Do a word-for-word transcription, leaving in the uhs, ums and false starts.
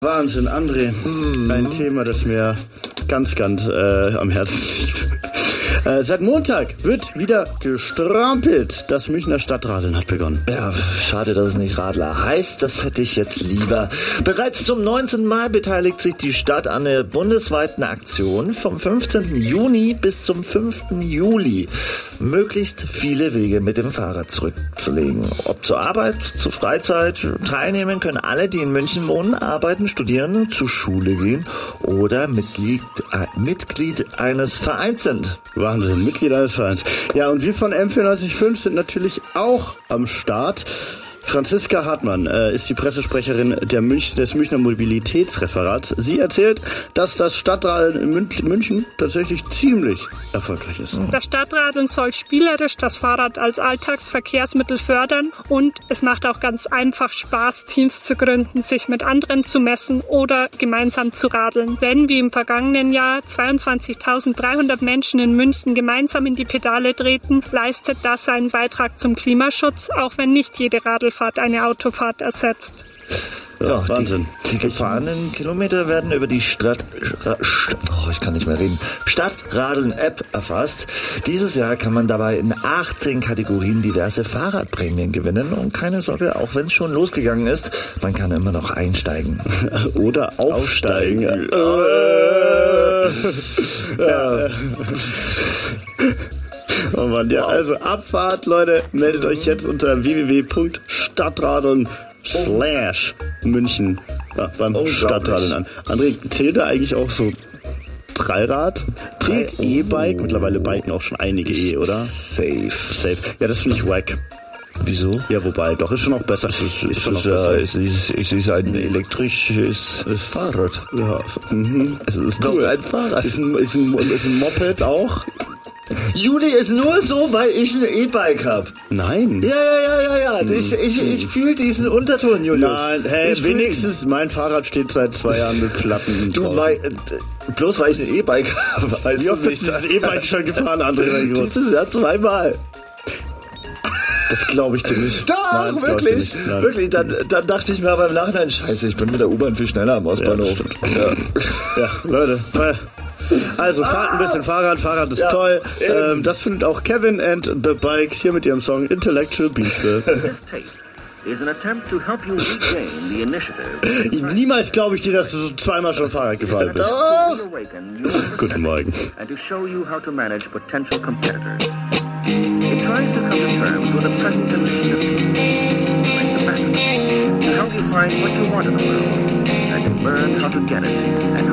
Wahnsinn, André. Mm. Ein Thema, das mir ganz, ganz äh, am Herzen liegt. Äh, seit Montag wird wieder gestrampelt. Das Münchner Stadtradeln hat begonnen. Ja, schade, dass es nicht Radler heißt. Das hätte ich jetzt lieber. Bereits zum neunzehnten Mal beteiligt sich die Stadt an der bundesweiten Aktion vom fünfzehnten Juni bis zum fünften Juli. Möglichst viele Wege mit dem Fahrrad zurückzulegen. Ob zur Arbeit, zur Freizeit. Teilnehmen können alle, die in München wohnen, arbeiten, studieren, zur Schule gehen oder Mitglied, äh, Mitglied eines Vereins sind. Wahnsinn, Mitglied eines Vereins. Ja, und wir von M vierundneunzig Komma fünf sind natürlich auch am Start. Franziska Hartmann äh, ist die Pressesprecherin der Münch, des Münchner Mobilitätsreferats. Sie erzählt, dass das Stadtradeln in Mün- München tatsächlich ziemlich erfolgreich ist. Das Stadtradeln soll spielerisch das Fahrrad als Alltagsverkehrsmittel fördern und es macht auch ganz einfach Spaß, Teams zu gründen, sich mit anderen zu messen oder gemeinsam zu radeln. Wenn wie im vergangenen Jahr zweiundzwanzigtausenddreihundert Menschen in München gemeinsam in die Pedale treten, leistet das einen Beitrag zum Klimaschutz, auch wenn nicht jede Radl eine Autofahrt ersetzt. Ja, Wahnsinn. Die, die gefahrenen Kilometer werden über die Stadt, oh, ich kann nicht mehr reden, Stadtradeln-App erfasst. Dieses Jahr kann man dabei in achtzehn Kategorien diverse Fahrradprämien gewinnen. Und keine Sorge, auch wenn es schon losgegangen ist, man kann immer noch einsteigen. Oder aufsteigen. aufsteigen. Ja. Ja. Oh Mann, ja, also Abfahrt, Leute, meldet euch jetzt unter w w w punkt stadtradeln slash München ja, beim Stadtradeln an. André, zählt da eigentlich auch so Dreirad? Zählt oh. E-Bike? Mittlerweile biken auch schon einige E, oder? Safe. Safe. Ja, das finde ich wack. Wieso? Ja, wobei, doch, ist schon noch besser. Es ist, ist schon noch ja, besser. Es ist, es ist ein elektrisches Fahrrad. Ja. Mhm. Es ist cool. Doch ein Fahrrad. Ist ein, ist, ein, ist ein Moped auch? Juli ist nur so, weil ich ein E-Bike hab. Nein. Ja, ja, ja, ja, ja. Hm. Ich, ich, ich fühle diesen Unterton, Julius. Nein, hey, ich wenigstens mein Fahrrad steht seit zwei Jahren mit Platten. Du, mein, bloß weil ich ein E-Bike habe, weißt Wie oft bist du das E-Bike schon gefahren, André? Dieses Jahr zweimal. Das glaube ich dir nicht. Doch, Nein, wirklich. Wirklich. Dann, dann dachte ich mir aber im Nachhinein, scheiße, ich bin mit der U-Bahn viel schneller am Ostbahnhof. Ja, ja. ja, Leute. Also fahrt ein bisschen Fahrrad, Fahrrad ist ja, toll. Ähm, das findet auch Kevin and the Bikes hier mit ihrem Song Intellectual Beastle. Niemals glaube ich dir, dass du so zweimal schon Fahrrad gefahren bist. Doch. Guten Morgen. It tries to come to terms with the present condition of things, like the best, to help you find what you want in the world, and to learn how to get it, and